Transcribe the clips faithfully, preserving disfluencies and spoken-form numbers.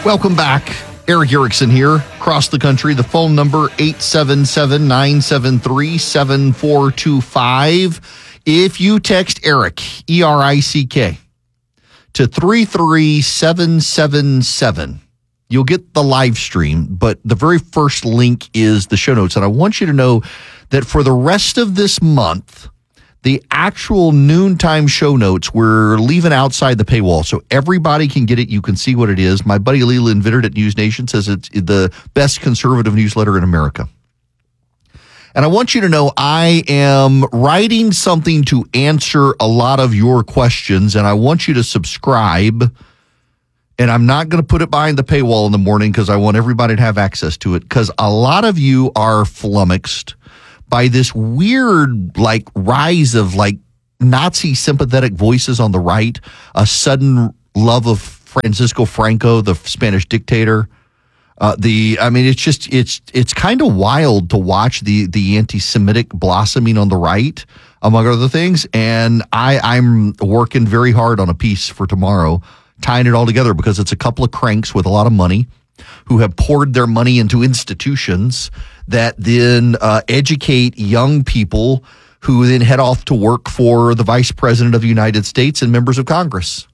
Welcome back. Erick Erickson here, across the country. The phone number, eight seven seven, nine seven three, seven four two five. If you text Erick, E R I C K, to three three seven seven seven, you'll get the live stream, but the very first link is the show notes. And I want you to know that for the rest of this month, the actual noontime show notes, we're leaving outside the paywall, so everybody can get it. You can see what it is. My buddy Leland Vittert at News Nation says it's the best conservative newsletter in America. And I want you to know I am writing something to answer a lot of your questions, and I want you to subscribe. And I'm not going to put it behind the paywall in the morning because I want everybody to have access to it, because a lot of you are flummoxed by this weird, like, rise of, like, Nazi sympathetic voices on the right, a sudden love of Francisco Franco, the Spanish dictator. Uh, the, I mean, it's just, it's, it's kind of wild to watch the, the anti-Semitic blossoming on the right, among other things. And I, I'm working very hard on a piece for tomorrow, tying it all together, because it's a couple of cranks with a lot of money who have poured their money into institutions that then uh, educate young people who then head off to work for the Vice President of the United States and members of Congress.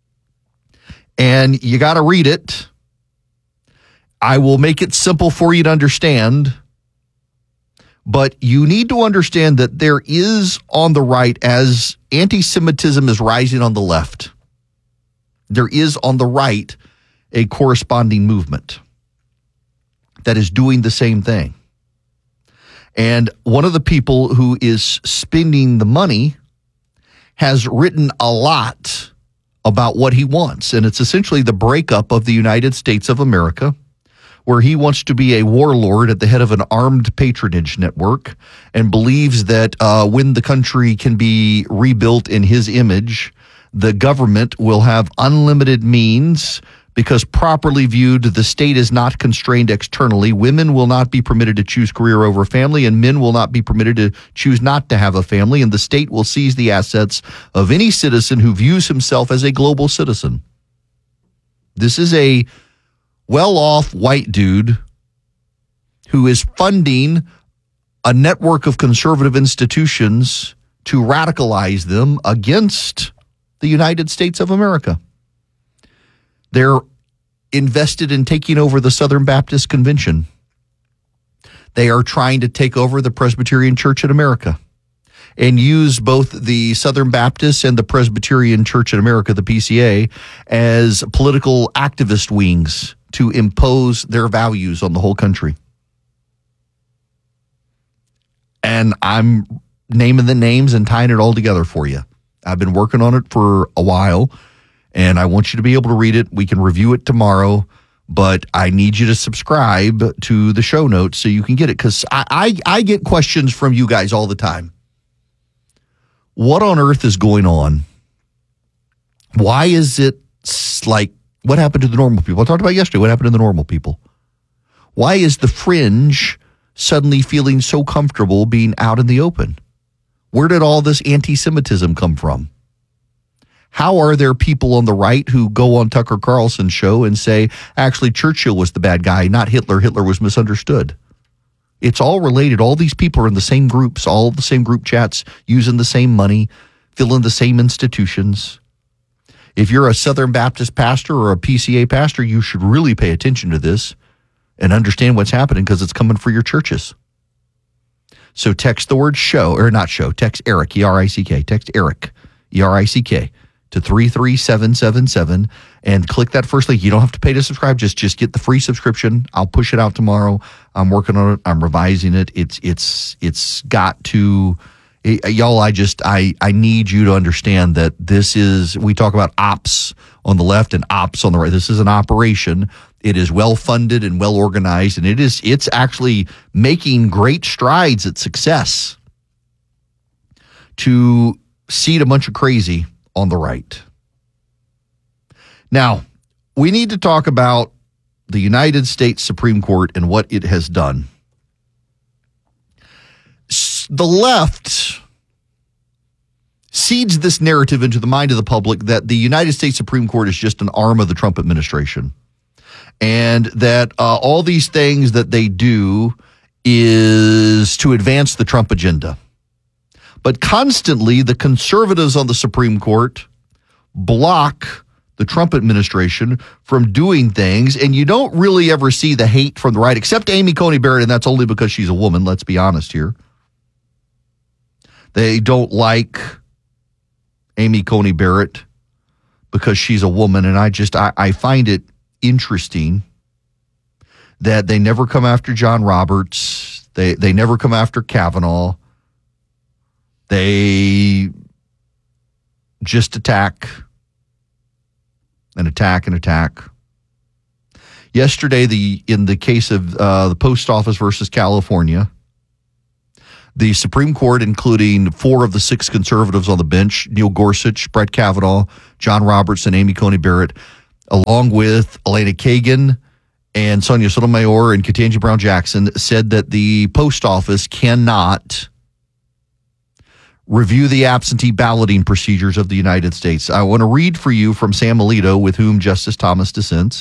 And you got to read it. I will make it simple for you to understand, but you need to understand that there is on the right, as anti-Semitism is rising on the left, there is on the right a corresponding movement that is doing the same thing. And one of the people who is spending the money has written a lot about what he wants. And it's essentially the breakup of the United States of America, where he wants to be a warlord at the head of an armed patronage network and believes that uh, when the country can be rebuilt in his image, the government will have unlimited means. Because properly viewed, the state is not constrained externally. Women will not be permitted to choose career over family, and men will not be permitted to choose not to have a family. And the state will seize the assets of any citizen who views himself as a global citizen. This is a well-off white dude who is funding a network of conservative institutions to radicalize them against the United States of America. They're invested in taking over the Southern Baptist Convention. They are trying to take over the Presbyterian Church in America and use both the Southern Baptist and the Presbyterian Church in America, the P C A, as political activist wings to impose their values on the whole country. And I'm naming the names and tying it all together for you. I've been working on it for a while, and I want you to be able to read it. We can review it tomorrow, but I need you to subscribe to the show notes so you can get it, because I, I, I get questions from you guys all the time. What on earth is going on? Why is it like, what happened to the normal people? I talked about yesterday, what happened to the normal people? Why is the fringe suddenly feeling so comfortable being out in the open? Where did all this anti-Semitism come from? How are there people on the right who go on Tucker Carlson's show and say, actually, Churchill was the bad guy, not Hitler. Hitler was misunderstood. It's all related. All these people are in the same groups, all the same group chats, using the same money, filling the same institutions. If you're a Southern Baptist pastor or a P C A pastor, you should really pay attention to this and understand what's happening, because it's coming for your churches. So text the word show, or not show, text Erick, E R I C K, text Erick, E R I C K, to three three seven seven seven and click that first link. You don't have to pay to subscribe. Just just get the free subscription. I'll push it out tomorrow. I'm working on it. I'm revising it. It's it's it's got to it, y'all. I just I I need you to understand that this is, we talk about ops on the left and ops on the right. This is an operation. It is well funded and well organized, and it is it's actually making great strides at success to seat a bunch of crazy on the right. Now, we need to talk about the United States Supreme Court and what it has done. The left seeds this narrative into the mind of the public that the United States Supreme Court is just an arm of the Trump administration. and that uh, all these things that they do is to advance the Trump agenda. But constantly, the conservatives on the Supreme Court block the Trump administration from doing things, and you don't really ever see the hate from the right, except Amy Coney Barrett, and that's only because she's a woman, let's be honest here. They don't like Amy Coney Barrett because she's a woman, and I just, I, I find it interesting that they never come after John Roberts, they, they never come after Kavanaugh, they just attack and attack and attack. Yesterday, the in the case of uh, the post office versus California, the Supreme Court, including four of the six conservatives on the bench, Neil Gorsuch, Brett Kavanaugh, John Roberts, and Amy Coney Barrett, along with Elena Kagan and Sonia Sotomayor and Ketanji Brown Jackson, said that the post office cannot review the absentee balloting procedures of the United States. I want to read for you from Sam Alito, with whom Justice Thomas dissents.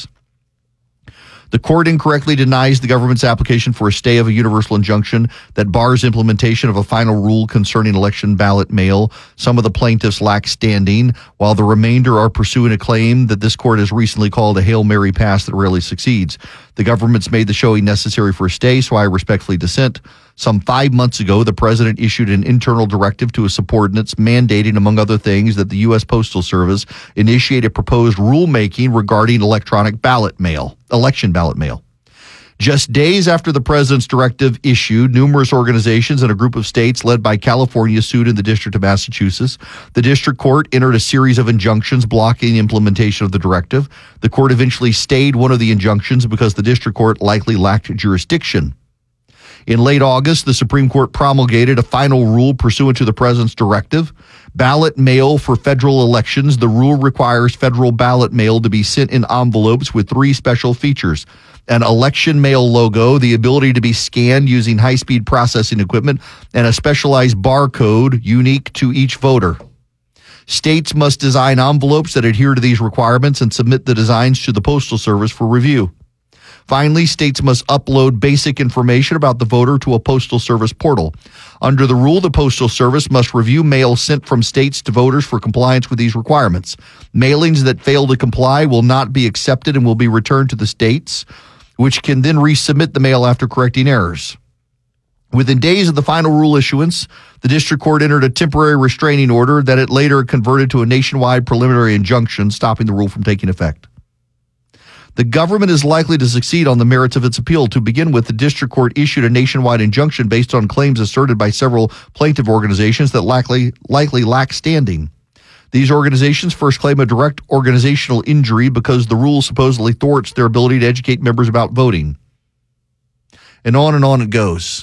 The court incorrectly denies the government's application for a stay of a universal injunction that bars implementation of a final rule concerning election ballot mail. Some of the plaintiffs lack standing, while the remainder are pursuing a claim that this court has recently called a Hail Mary pass that rarely succeeds. The government's made the showing necessary for a stay, so I respectfully dissent. Some five months ago, the president issued an internal directive to his subordinates mandating, among other things, that the U S Postal Service initiate a proposed rulemaking regarding electronic ballot mail, election ballot mail. Just days after the president's directive issued, numerous organizations and a group of states led by California sued in the District of Massachusetts. The district court entered a series of injunctions blocking implementation of the directive. The court eventually stayed one of the injunctions because the district court likely lacked jurisdiction. In late August, the Supreme Court promulgated a final rule pursuant to the president's directive. Ballot mail for federal elections. The rule requires federal ballot mail to be sent in envelopes with three special features: an election mail logo, the ability to be scanned using high-speed processing equipment, and a specialized barcode unique to each voter. States must design envelopes that adhere to these requirements and submit the designs to the Postal Service for review. Finally, states must upload basic information about the voter to a Postal Service portal. Under the rule, the Postal Service must review mail sent from states to voters for compliance with these requirements. Mailings that fail to comply will not be accepted and will be returned to the states, which can then resubmit the mail after correcting errors. Within days of the final rule issuance, the district court entered a temporary restraining order that it later converted to a nationwide preliminary injunction, stopping the rule from taking effect. The government is likely to succeed on the merits of its appeal. To begin with, the district court issued a nationwide injunction based on claims asserted by several plaintiff organizations that likely, likely lack standing. These organizations first claim a direct organizational injury because the rule supposedly thwarts their ability to educate members about voting. And on and on it goes.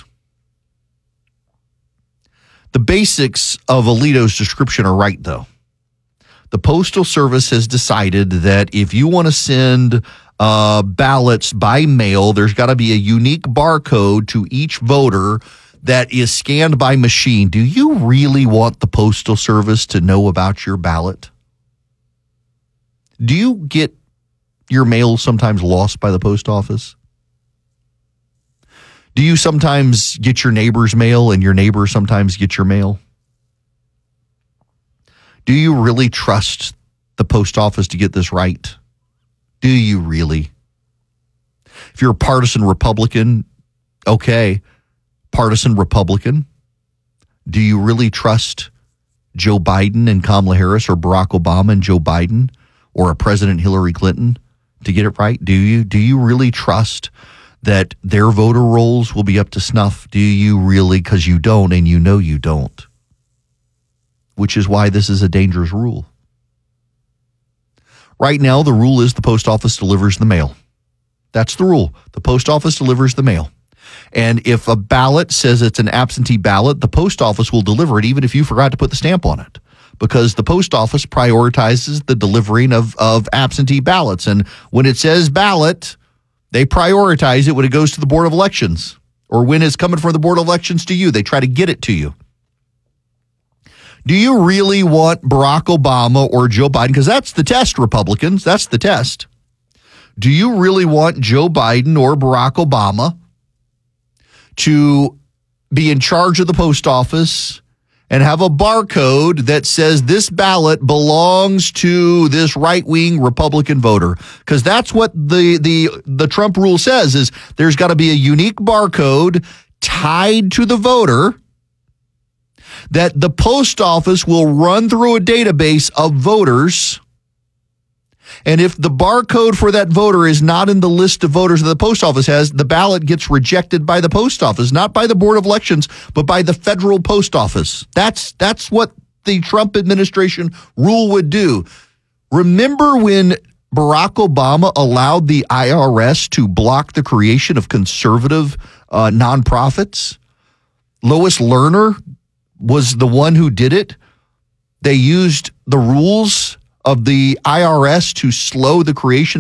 The basics of Alito's description are right, though. The Postal Service has decided that if you want to send uh, ballots by mail, there's got to be a unique barcode to each voter that is scanned by machine. Do you really want the Postal Service to know about your ballot? Do you get your mail sometimes lost by the post office? Do you sometimes get your neighbor's mail and your neighbor sometimes get your mail? Do you really trust the post office to get this right? Do you really? If you're a partisan Republican, okay, partisan Republican, do you really trust Joe Biden and Kamala Harris, or Barack Obama and Joe Biden, or a President Hillary Clinton to get it right? Do you? Do you really trust that their voter rolls will be up to snuff? Do you really? Because you don't, and you know you don't. Which is why this is a dangerous rule. Right now, the rule is the post office delivers the mail. That's the rule. The post office delivers the mail. And if a ballot says it's an absentee ballot, the post office will deliver it even if you forgot to put the stamp on it, because the post office prioritizes the delivering of, of absentee ballots. And when it says ballot, they prioritize it when it goes to the Board of Elections, or when it's coming from the Board of Elections to you. They try to get it to you. Do you really want Barack Obama or Joe Biden? Because that's the test, Republicans. That's the test. do you really want Joe Biden or Barack Obama to be in charge of the post office and have a barcode that says this ballot belongs to this right-wing Republican voter? Because that's what the, the, the Trump rule says, is there's got to be a unique barcode tied to the voter that the post office will run through a database of voters. And if the barcode for that voter is not in the list of voters that the post office has, the ballot gets rejected by the post office, not by the Board of Elections, but by the federal post office. That's that's what the Trump administration rule would do. Remember when Barack Obama allowed the I R S to block the creation of conservative uh, nonprofits? Lois Lerner was the one who did it. They used the rules of the I R S to slow the creation